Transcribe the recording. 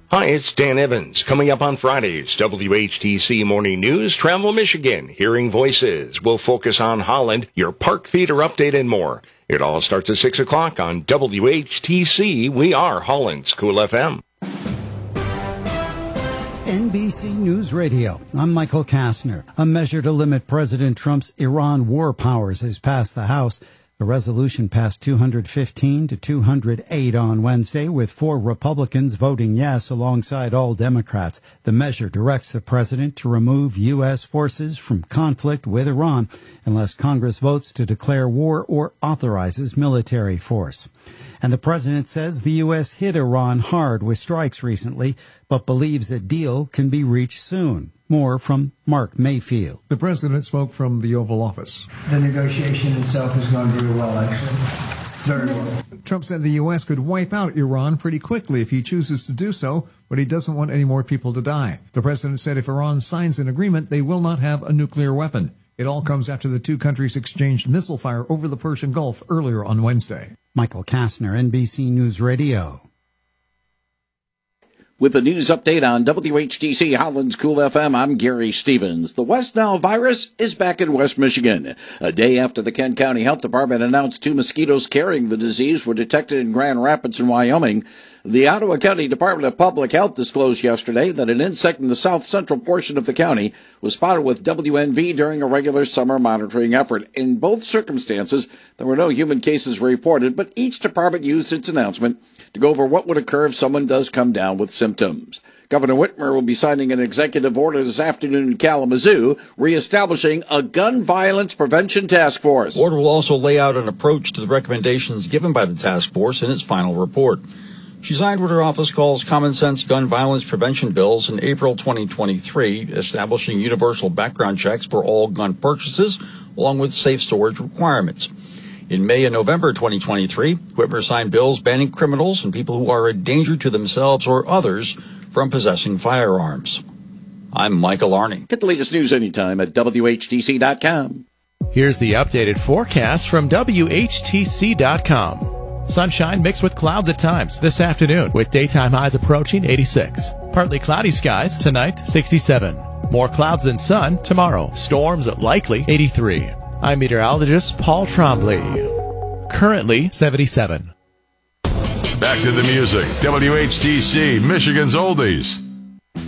Hi, it's Dan Evans. Coming up on Fridays, WHTC Morning News, Travel Michigan, Hearing Voices. We'll focus on Holland, your Park Theater update, and more. It all starts at 6 o'clock on WHTC. We are Holland's Cool FM. NBC News Radio. I'm Michael Kastner. A measure to limit President Trump's Iran war powers has passed the House. The resolution passed 215 to 208 on Wednesday, with 4 Republicans voting yes alongside all Democrats. The measure directs the president to remove U.S. forces from conflict with Iran unless Congress votes to declare war or authorizes military force. And the president says the U.S. hit Iran hard with strikes recently, but believes a deal can be reached soon. More from Mark Mayfield. The president spoke from the Oval Office. The negotiation itself is going very well, actually. Very well. Trump said the U.S. could wipe out Iran pretty quickly if he chooses to do so, but he doesn't want any more people to die. The president said if Iran signs an agreement, they will not have a nuclear weapon. It all comes after the two countries exchanged missile fire over the Persian Gulf earlier on Wednesday. Michael Kastner, NBC News Radio. With the news update on WHTC Holland's Cool FM, I'm Gary Stevens. The West Nile virus is back in West Michigan. A day after the Kent County Health Department announced 2 mosquitoes carrying the disease were detected in Grand Rapids and Wyoming, the Ottawa County Department of Public Health disclosed yesterday that an insect in the south central portion of the county was spotted with WNV during a regular summer monitoring effort. In both circumstances, there were no human cases reported, but each department used its announcement to go over what would occur if someone does come down with symptoms. Governor Whitmer will be signing an executive order this afternoon in Kalamazoo, reestablishing a gun violence prevention task force. The order will also lay out an approach to the recommendations given by the task force in its final report. She signed what her office calls common sense gun violence prevention bills in April 2023, establishing universal background checks for all gun purchases, along with safe storage requirements. In May and November 2023, Whitmer signed bills banning criminals and people who are a danger to themselves or others from possessing firearms. I'm Michael Arney. Get the latest news anytime at WHTC.com. Here's the updated forecast from WHTC.com. Sunshine mixed with clouds at times this afternoon, with daytime highs approaching 86. Partly cloudy skies tonight, 67. More clouds than sun tomorrow. Storms likely, 83. I'm meteorologist Paul Trombley. Currently 77. Back to the music. WHTC, Michigan's Oldies.